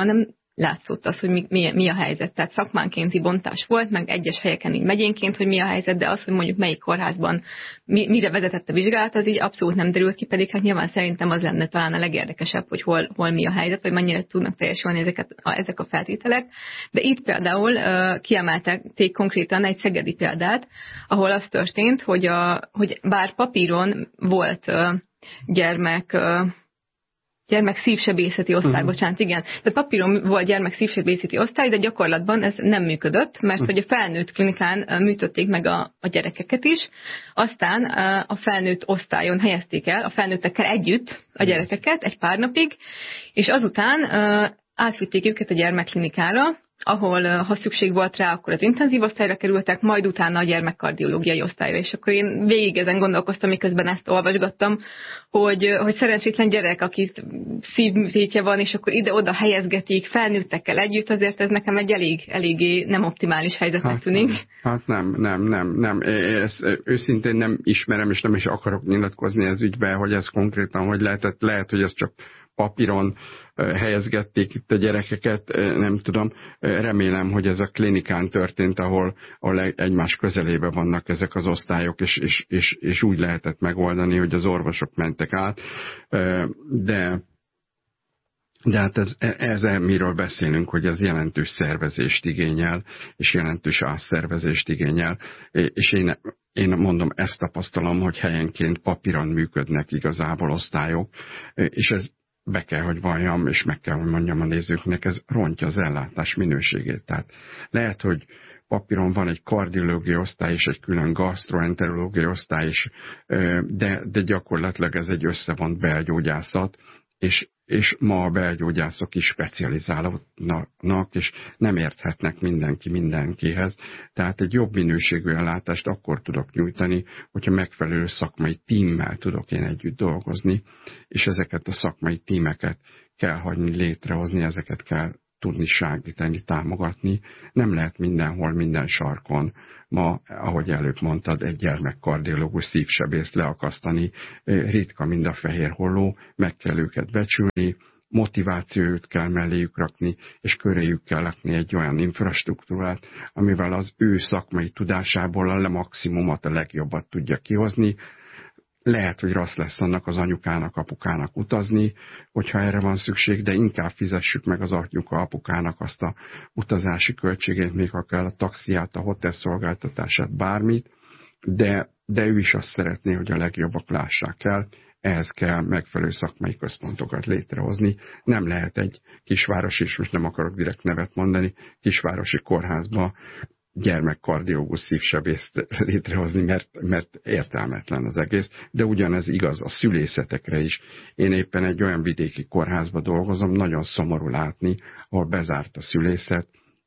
látszott az, hogy mi, mi, mi a helyzet. Tehát szakmánkénti bontás volt, meg egyes helyeken így megyénként, hogy mi a helyzet, de az, hogy mondjuk melyik kórházban mi, mire vezetett a vizsgálat, az így abszolút nem derült ki, pedig hát nyilván szerintem az lenne talán a legérdekesebb, hogy hol, hol mi a helyzet, vagy mennyire tudnak teljesülni ezeket, a, ezek a feltételek. De itt például uh, kiemeltek konkrétan egy szegedi példát, ahol az történt, hogy, a, hogy bár papíron volt uh, gyermek uh, gyermek szívsebészeti osztály, uh-huh. bocsánat, igen. Tehát papíron volt gyermek szívsebészeti osztály, de gyakorlatban ez nem működött, mert uh-huh. hogy a felnőtt klinikán műtötték meg a, a gyerekeket is, aztán a felnőtt osztályon helyezték el, a felnőttekkel együtt a gyerekeket egy pár napig, és azután átvitték őket a gyermekklinikára, ahol ha szükség volt rá, akkor az intenzív osztályra kerültek, majd utána a gyermekkardiológiai osztályra. És akkor én végig ezen gondolkoztam, miközben ezt olvasgattam, hogy, hogy szerencsétlen gyerek, akit szívműtétje van, és akkor ide-oda helyezgetik felnőttekkel együtt, azért ez nekem egy elég, eléggé nem optimális helyzetnek hát, tűnik. Hát nem, nem, nem, nem. Ezt őszintén nem ismerem, és nem is akarok nyilatkozni ez ügyben, hogy ez konkrétan hogy lehetett. Lehet, hogy ez csak papíron helyezgették itt a gyerekeket, nem tudom. Remélem, hogy ez a klinikán történt, ahol, ahol egymás közelébe vannak ezek az osztályok, és, és, és, és úgy lehetett megoldani, hogy az orvosok mentek át. De, de hát ez, ez miről beszélünk, hogy ez jelentős szervezést igényel, és jelentős átszervezést igényel, és én Én mondom, ezt tapasztalom, hogy helyenként papíron működnek igazából osztályok, és ez be kell, hogy valljam, és meg kell, hogy mondjam a nézőknek, ez rontja az ellátás minőségét. Tehát lehet, hogy papíron van egy kardiológiai osztály és egy külön gastroenterológiai osztály is, de, de gyakorlatilag ez egy összevont belgyógyászat, és, és ma a belgyógyászok is specializálódnak, és nem érthetnek mindenki mindenkihez. Tehát egy jobb minőségű ellátást akkor tudok nyújtani, hogyha megfelelő szakmai tímmel tudok én együtt dolgozni, és ezeket a szakmai tímeket kell hagyni létrehozni, ezeket kell tudni segíteni, támogatni. Nem lehet mindenhol, minden sarkon ma, ahogy előbb mondtad, egy gyermekkardiológus szívsebészt leakasztani. Ritka mind a fehér holló, meg kell őket becsülni, motivációt kell melléjük rakni, és köréjük kell lakni egy olyan infrastruktúrát, amivel az ő szakmai tudásából a maximumot, a legjobbat tudja kihozni. Lehet, hogy rossz lesz annak az anyukának, apukának utazni, hogyha erre van szükség, de inkább fizessük meg az anyuka, apukának azt a utazási költségét, még ha kell a taxiát, a hotelszolgáltatását, bármit, de, de ő is azt szeretné, hogy a legjobbak lássák el, ehhez kell megfelelő szakmai központokat létrehozni. Nem lehet egy kisvárosi, és most nem akarok direkt nevet mondani, kisvárosi kórházba gyermekkardiológus szívsebészt létrehozni, mert, mert értelmetlen az egész, de ugyanez igaz a szülészetekre is. Én éppen egy olyan vidéki kórházba dolgozom, nagyon szomorú látni, ahol bezárt a szülészet,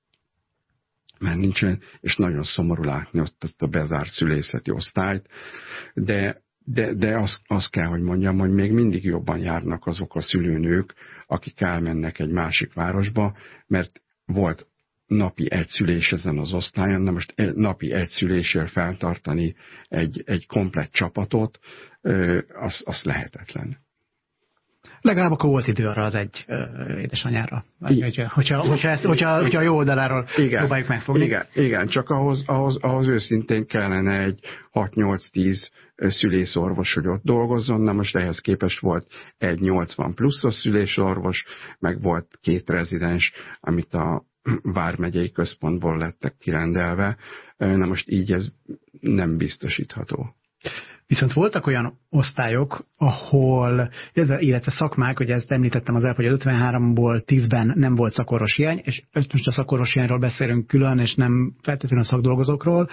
mert nincsen, és nagyon szomorú látni ott azt a bezárt szülészeti osztályt, de, de, de azt, azt kell, hogy mondjam, hogy még mindig jobban járnak azok a szülőnők, akik elmennek egy másik városba, mert volt napi egy szülés ezen az osztályon, na most napi egy szülésért feltartani egy, egy komplett csapatot, az, az lehetetlen. Legalább akkor volt idő arra az egy ö, édesanyára. Hogyha, hogyha, hogyha, ezt, hogyha, hogyha a jó oldaláról igen, próbáljuk megfogni. Igen, igen, csak ahhoz, ahhoz, ahhoz őszintén kellene egy hat-nyolc-tíz szülészorvos, hogy ott dolgozzon. Na most ehhez képest volt egy nyolcvan pluszos szülészorvos, meg volt két rezidens, amit a vármegyei központból lettek kirendelve. Na most így ez nem biztosítható. Viszont voltak olyan osztályok, ahol, illetve szakmák, hogy ezt említettem az előbb, hogy az ötvenháromból tízben nem volt szakorvos hiány, és most a szakorvos hiányról beszélünk külön, és nem feltétlenül a szakdolgozókról,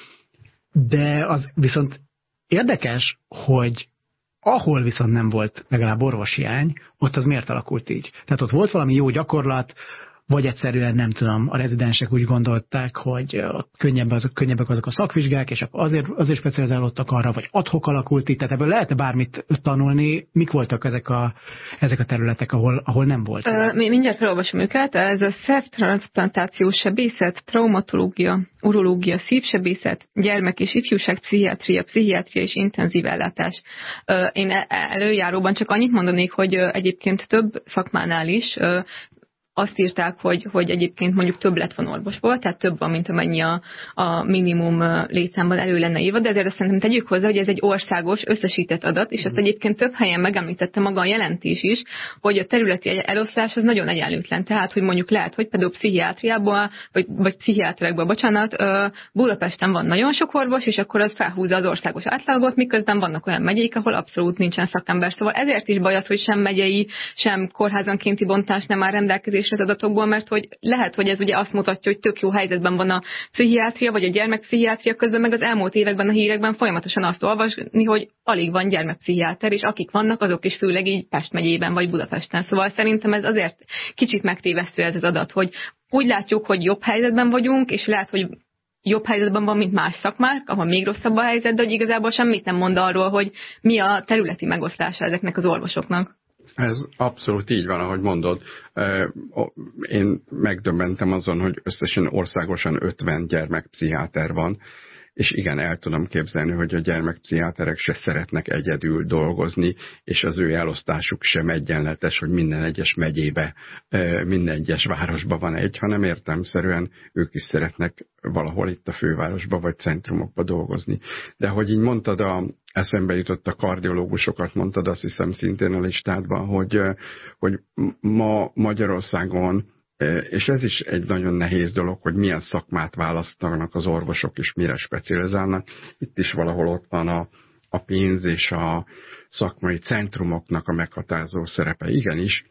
de az viszont érdekes, hogy ahol viszont nem volt legalább orvoshiány, ott az miért alakult így? Tehát ott volt valami jó gyakorlat, vagy egyszerűen nem tudom, a rezidensek úgy gondolták, hogy ott könnyebb azok, könnyebbek azok a szakvizsgák, és akkor azért, azért specializálódtak arra, vagy ad-hoc alakult így, tehát ebből lehetne bármit tanulni. Mik voltak ezek a, ezek a területek, ahol, ahol nem volt? Uh, mindjárt felolvasom őket. Ez a szervtranszplantációs sebészet, traumatológia, urológia, szívsebészet, gyermek- és ifjúságpszichiátria, pszichiátria és intenzív ellátás. Uh, én előjáróban csak annyit mondanék, hogy uh, egyébként több szakmánál is uh, azt írták, hogy, hogy egyébként mondjuk több lett van orvosból, tehát több van, mint amennyi a, a minimum létszámban elő lenne írva, de ezért azt szerintem tegyük hozzá, hogy ez egy országos összesített adat, és azt egyébként több helyen megemlítette maga a jelentés is, hogy a területi eloszlás az nagyon egyenlőtlen. Tehát, hogy mondjuk lehet, hogy például pszichiátriából, vagy, vagy pszichiáterekből, bocsánat, Budapesten van nagyon sok orvos, és akkor az felhúzza az országos átlagot, miközben vannak olyan megyék, ahol abszolút nincsen szakember. Szóval ezért is baj az, hogy sem megyei, sem kórházankénti bontás nem áll rendelkezésre az adatokból, mert hogy lehet, hogy ez ugye azt mutatja, hogy tök jó helyzetben van a pszichiátria, vagy a gyermekpszichiátria, közben meg az elmúlt években a hírekben folyamatosan azt olvasni, hogy alig van gyermekpszichiáter, és akik vannak, azok is főleg így Pest megyében vagy Budapesten. Szóval szerintem ez azért kicsit megtévesztő ez az adat, hogy úgy látjuk, hogy jobb helyzetben vagyunk, és lehet, hogy jobb helyzetben van, mint más szakmák, ahol még rosszabb a helyzet, de hogy igazából semmit nem mond arról, hogy mi a területi megoszlása ezeknek az orvosoknak. Ez abszolút így van, ahogy mondod. Én megdöbbentem azon, hogy összesen országosan ötven gyermekpszichiáter van, és igen, el tudom képzelni, hogy a gyermekpszichiáterek se szeretnek egyedül dolgozni, és az ő elosztásuk sem egyenletes, hogy minden egyes megyébe, minden egyes városban van egy, hanem értelemszerűen ők is szeretnek valahol itt a fővárosba vagy centrumokba dolgozni. De hogy így mondtad, a, eszembe jutott a kardiológusokat, mondtad azt hiszem szintén a listádban, hogy, hogy ma Magyarországon, és ez is egy nagyon nehéz dolog, hogy milyen szakmát választanak az orvosok, és mire specializálnak. Itt is valahol ott van a, a pénz és a szakmai centrumoknak a meghatározó szerepe. Igenis,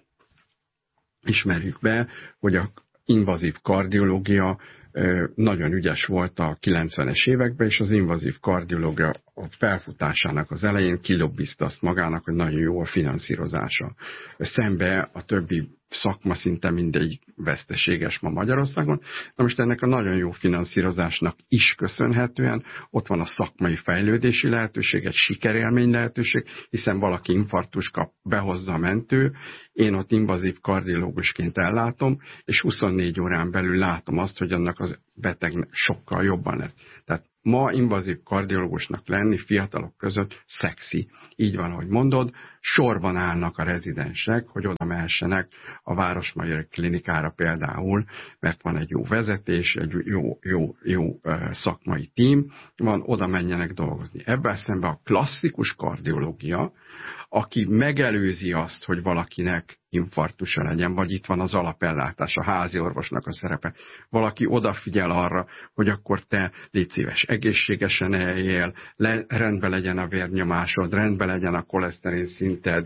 ismerjük be, hogy a invazív kardiológia nagyon ügyes volt a kilencvenes években, és az invazív kardiológia a felfutásának az elején kilobbizta azt magának, hogy nagyon jó a finanszírozása. Szembe a többi szakma szinte mindegy veszteséges ma Magyarországon. Na most ennek a nagyon jó finanszírozásnak is köszönhetően ott van a szakmai fejlődési lehetőség, egy sikerélmény lehetőség, hiszen valaki infarktus kap, behozza a mentő, én ott invazív kardiológusként ellátom, és huszonnégy órán belül látom azt, hogy annak az betegnek sokkal jobban lesz. Tehát ma invazív kardiológusnak lenni fiatalok között szexi. Így van, ahogy mondod, sorban állnak a rezidensek, hogy oda mehessenek a Városmajori Klinikára például, mert van egy jó vezetés, egy jó, jó, jó szakmai tím, van, oda menjenek dolgozni. Ebben szemben a klasszikus kardiológia, aki megelőzi azt, hogy valakinek infarktusa legyen, vagy itt van az alapellátás, a házi orvosnak a szerepe. Valaki odafigyel arra, hogy akkor te légy szíves, egészségesen eljél, le, rendben legyen a vérnyomásod, rendben legyen a koleszterin szinted,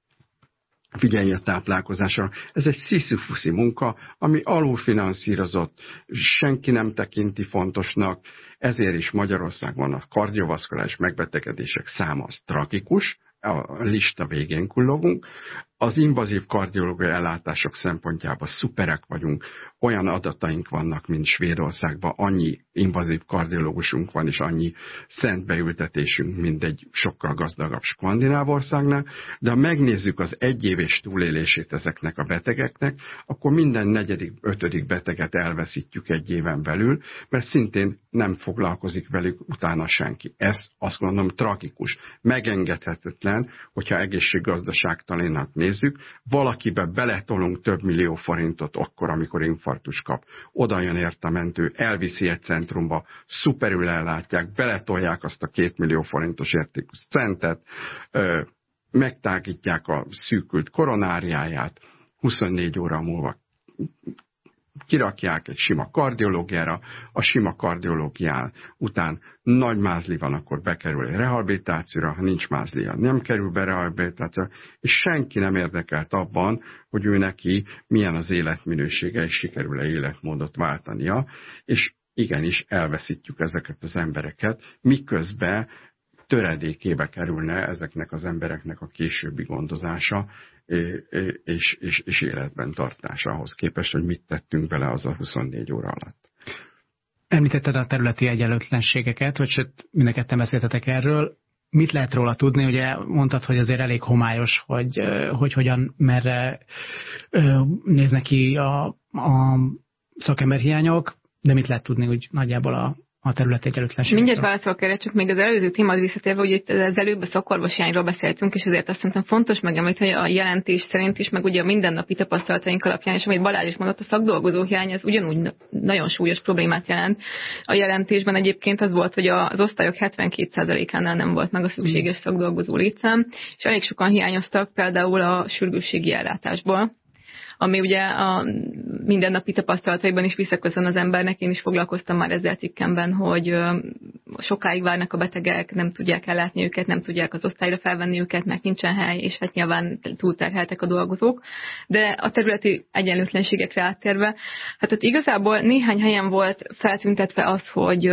figyelj a táplálkozásra. Ez egy sziszifuszi munka, ami alulfinanszírozott, senki nem tekinti fontosnak, ezért is Magyarországon a kardiovaszkuláris megbetegedések száma az tragikus, a lista végén kullogunk. Az invazív kardiológiai ellátások szempontjában szuperek vagyunk, olyan adataink vannak, mint Svédországban, annyi invazív kardiológusunk van, és annyi szent beültetésünk, mint egy sokkal gazdagabb skandináv országnál, de ha megnézzük az egyéves túlélését ezeknek a betegeknek, akkor minden negyedik, ötödik beteget elveszítjük egy éven belül, mert szintén nem foglalkozik velük utána senki. Ez azt gondolom tragikus, megengedhetetlen, hogyha egészséggazdaságtalannak nézzük, valakibe beletolunk több millió forintot akkor, amikor infarktus kap. Oda jön érte a mentő, elviszi egy centrumba, szuperül ellátják, beletolják azt a két millió forintos értékű centet, megtágítják a szűkült koronáriáját, huszonnégy óra múlva kirakják egy sima kardiológiára, a sima kardiológián után nagy mázli van, akkor bekerül egy rehabilitációra, ha nincs mázlia, nem kerül be rehabilitációra, és senki nem érdekelt abban, hogy ő neki milyen az életminősége, és sikerül-e életmódot váltania, és igenis elveszítjük ezeket az embereket, miközben töredékébe kerülne ezeknek az embereknek a későbbi gondozása, és, és, és életben tartása ahhoz képest, hogy mit tettünk bele az a huszonnégy óra alatt. Említetted a területi egyenlőtlenségeket, vagy sőt, mind a ketten beszéltetek erről. Mit lehet róla tudni? Ugye mondtad, hogy azért elég homályos, hogy, hogy hogyan, merre néznek ki a, a szakemberhiányok, de mit lehet tudni úgy nagyjából a, a területi egyenlőtlenség. Mindjárt válaszolok erre, csak még az előző témát visszatérve, hogy itt az előbb a szakorvoshiányról beszéltünk, és ezért azt szerintem fontos megemlíteni, hogy a jelentés szerint is, meg ugye a mindennapi tapasztalataink alapján, és amit Balázs is mondott, a szakdolgozó hiány az ugyanúgy nagyon súlyos problémát jelent. A jelentésben egyébként az volt, hogy az osztályok hetvenkét százalékánál nem volt meg a szükséges szakdolgozó létszám, és elég sokan hiányoztak például a sürgősségi ellátásból, ami ugye a mindennapi tapasztalataiban is visszaköszön az embernek. Én is foglalkoztam már ezzel cikkemben, hogy sokáig várnak a betegek, nem tudják ellátni őket, nem tudják az osztályra felvenni őket, mert nincsen hely, és hát nyilván túlterheltek a dolgozók. De a területi egyenlőtlenségekre áttérve, hát ott igazából néhány helyen volt feltüntetve az, hogy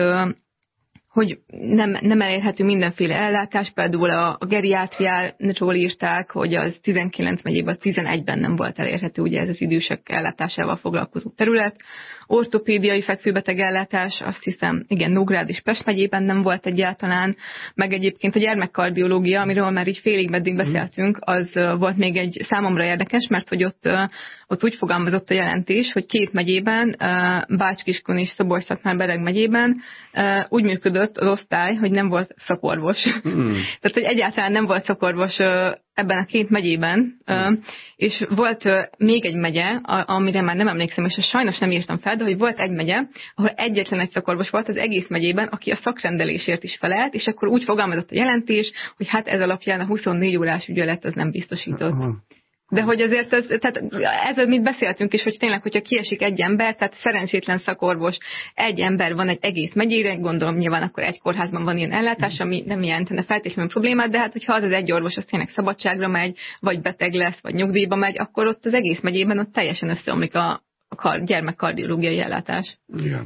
hogy nem, nem elérhető mindenféle ellátás, például a, a geriátriáról írták, hogy az tizenkilenc megyében, tizenegyben nem volt elérhető, ugye ez az idősek ellátásával foglalkozó terület. Ortopédiai fekvőbeteg ellátás, azt hiszem, igen, Nógrád és Pest megyében nem volt egyáltalán, meg egyébként a gyermekkardiológia, amiről már így félig meddig beszéltünk, az volt még egy számomra érdekes, mert hogy ott, ott úgy fogalmazott a jelentés, hogy két megyében, Bács-Kiskun és Szabolcs-Szatmár-Bereg megyében úgy működött az osztály, hogy nem volt szakorvos. Mm. Tehát, hogy egyáltalán nem volt szakorvos ebben a két megyében, mm. és volt még egy megye, amire már nem emlékszem, és sajnos nem írtam fel, de hogy volt egy megye, ahol egyetlen egy szakorvos volt az egész megyében, aki a szakrendelésért is felelt, és akkor úgy fogalmazott a jelentés, hogy hát ez alapján a huszonnégy órás ügyelet az nem biztosított. Aha. De hogy azért ez, tehát ez, amit beszéltünk is, hogy tényleg, hogyha kiesik egy ember, tehát szerencsétlen szakorvos, egy ember van egy egész megyére, gondolom nyilván akkor egy kórházban van ilyen ellátás, ami nem jelentene feltétlenül problémát, de hát hogyha az az egy orvos az tényleg szabadságra megy, vagy beteg lesz, vagy nyugdíjba megy, akkor ott az egész megyében ott teljesen összeomlik a, a kar, gyermekkardiológiai ellátás. Igen.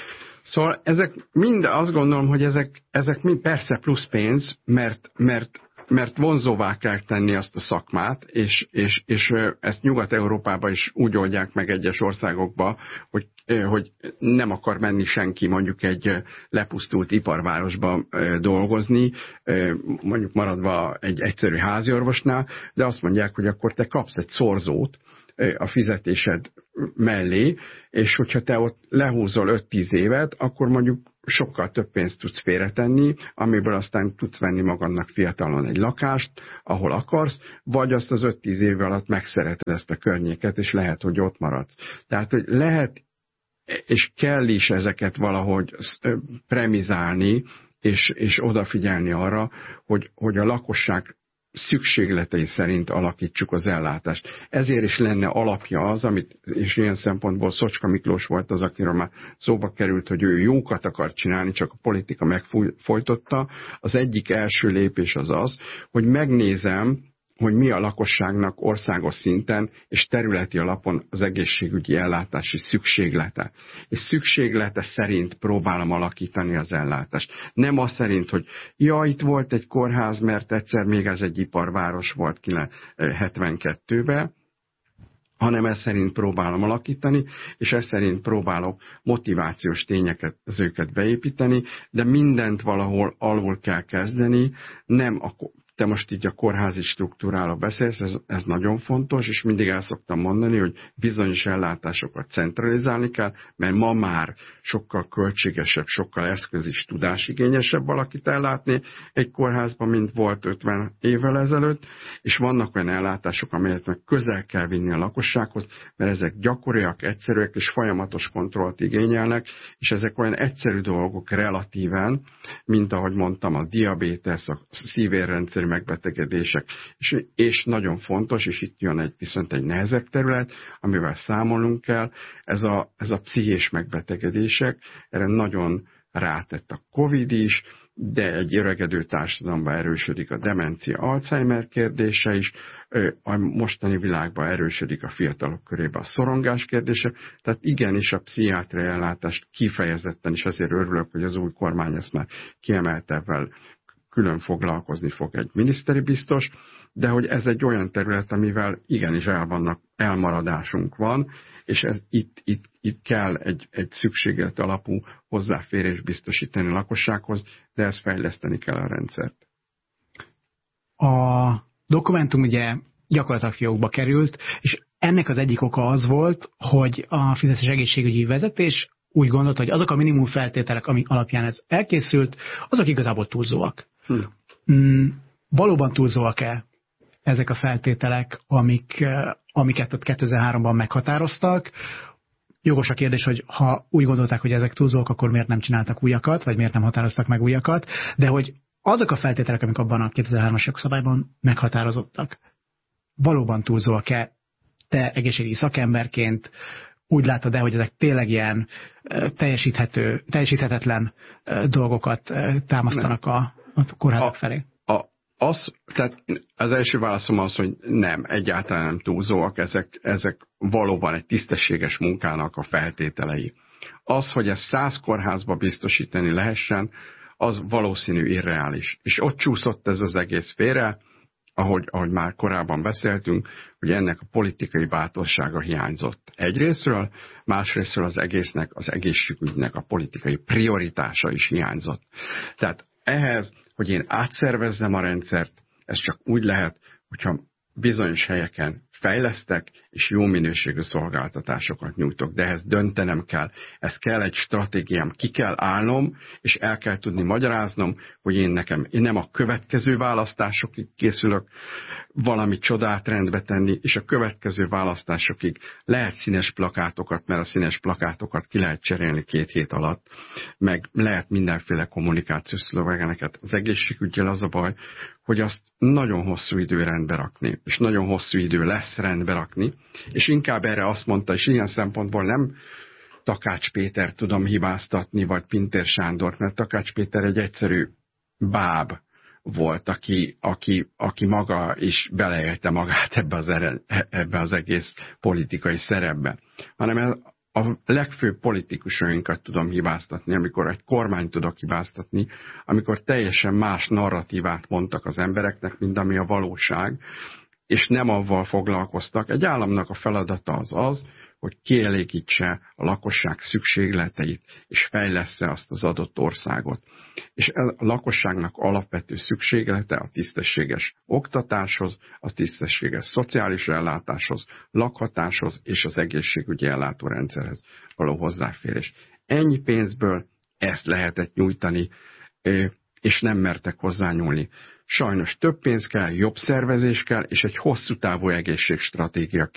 Szóval ezek mind, azt gondolom, hogy ezek, ezek mind persze plusz pénz, mert, mert mert vonzóvá kell tenni azt a szakmát, és, és, és ezt Nyugat-Európában is úgy oldják meg egyes országokba, hogy, hogy nem akar menni senki mondjuk egy lepusztult iparvárosba dolgozni, mondjuk maradva egy egyszerű háziorvosnál, de azt mondják, hogy akkor te kapsz egy szorzót a fizetésed mellé, és hogyha te ott lehúzol öt-tíz évet, akkor mondjuk sokkal több pénzt tudsz félretenni, amiből aztán tudsz venni magadnak fiatalon egy lakást, ahol akarsz, vagy azt az öt-tíz év alatt megszereted ezt a környéket, és lehet, hogy ott maradsz. Tehát, hogy lehet, és kell is ezeket valahogy premizálni, és, és odafigyelni arra, hogy, hogy a lakosság szükségletei szerint alakítsuk az ellátást. Ezért is lenne alapja az, amit, és ilyen szempontból Szocska Miklós volt az, akiről már szóba került, hogy ő jókat akar csinálni, csak a politika megfojtotta. Az egyik első lépés az az, hogy megnézem, hogy mi a lakosságnak országos szinten és területi alapon az egészségügyi ellátási szükséglete. És szükséglete szerint próbálom alakítani az ellátást. Nem az szerint, hogy ja, itt volt egy kórház, mert egyszer még ez egy iparváros volt hetvenkettőben, hanem ez szerint próbálom alakítani, és ez szerint próbálok motivációs tényeket, az őket beépíteni, de mindent valahol alul kell kezdeni, nem a te most így a kórházi struktúráról beszélsz, ez, ez nagyon fontos, és mindig el szoktam mondani, hogy bizonyos ellátásokat centralizálni kell, mert ma már sokkal költségesebb, sokkal eszköz is tudásigényesebb valakit ellátni egy kórházban, mint volt ötven évvel ezelőtt, és vannak olyan ellátások, amelyet meg közel kell vinni a lakossághoz, mert ezek gyakoriak, egyszerűek és folyamatos kontrollt igényelnek, és ezek olyan egyszerű dolgok relatíven, mint ahogy mondtam, a diabétesz, a szívérrendszer megbetegedések, és, és nagyon fontos, és itt jön egy, viszont egy nehezebb terület, amivel számolnunk kell, ez a, ez a pszichés megbetegedések, erre nagyon rátett a Covid is, de egy öregedő társadalomban erősödik a demencia, Alzheimer kérdése is, a mostani világban erősödik a fiatalok körében a szorongás kérdése, tehát igenis a pszichiátriai ellátást kifejezetten, és azért örülök, hogy az új kormány ezt már kiemelte, ebben külön foglalkozni fog egy miniszteri biztos, de hogy ez egy olyan terület, amivel igenis elvannak, elmaradásunk van, és ez, itt, itt, itt kell egy, egy szükséglet alapú hozzáférés biztosítani a lakossághoz, de ezt fejleszteni kell a rendszert. A dokumentum ugye gyakorlatilag fiókba került, és ennek az egyik oka az volt, hogy a Fideszes egészségügyi vezetés úgy gondolta, hogy azok a minimum feltételek, amik alapján ez elkészült, azok igazából túlzóak. Hm. Mm, valóban túlzóak-e ezek a feltételek, amik, amiket ott kétezer-háromban meghatároztak? Jogos a kérdés, hogy ha úgy gondolták, hogy ezek túlzóak, akkor miért nem csináltak újakat, vagy miért nem határoztak meg újakat, de hogy azok a feltételek, amik abban a kétezer-hármas jogszabályban meghatározottak, valóban túlzóak-e? Te egészségügyi szakemberként úgy látod-e, hogy ezek tényleg ilyen teljesíthető, teljesíthetetlen dolgokat támasztanak a, a kórházak felé? A, az, tehát az első válaszom az, hogy nem, egyáltalán nem túlzóak, ezek, ezek valóban egy tisztességes munkának a feltételei. Az, hogy ezt száz kórházba biztosítani lehessen, az valószínű irreális. És ott csúszott ez az egész félre, ahogy, ahogy már korábban beszéltünk, hogy ennek a politikai bátorsága hiányzott egyrészről, másrészről az egésznek, az egészségügynek a politikai prioritása is hiányzott. Tehát ehhez, hogy én átszervezzem a rendszert, ez csak úgy lehet, hogyha bizonyos helyeken fejlesztek, és jó minőségű szolgáltatásokat nyújtok, de ehhez döntenem kell, ez kell egy stratégiám, ki kell állnom, és el kell tudni magyaráznom, hogy én nekem én nem a következő választásokig készülök valami csodát rendbe tenni, és a következő választásokig lehet színes plakátokat, mert a színes plakátokat ki lehet cserélni két hét alatt, meg lehet mindenféle kommunikációs szlogeneket. Az egészségüggyel az a baj, hogy azt nagyon hosszú idő rendbe rakni, és nagyon hosszú idő lesz rendbe rakni, és inkább erre azt mondta, és ilyen szempontból nem Takács Péter tudom hibáztatni, vagy Pintér Sándort, mert Takács Péter egy egyszerű báb volt, aki, aki, aki maga is beleélte magát ebbe az, ebbe az egész politikai szerepbe, hanem a legfőbb politikusainkat tudom hibáztatni, amikor egy kormányt tudok hibáztatni, amikor teljesen más narratívát mondtak az embereknek, mint ami a valóság, és nem avval foglalkoztak. Egy államnak a feladata az az, hogy kielégítse a lakosság szükségleteit, és fejlessze azt az adott országot. És a lakosságnak alapvető szükséglete a tisztességes oktatáshoz, a tisztességes szociális ellátáshoz, lakhatáshoz és az egészségügyi ellátórendszerhez való hozzáférés. Ennyi pénzből ezt lehetett nyújtani, és nem mertek hozzányúlni. Sajnos több pénz kell, jobb szervezés kell, és egy hosszú távú egészségstratégia kell.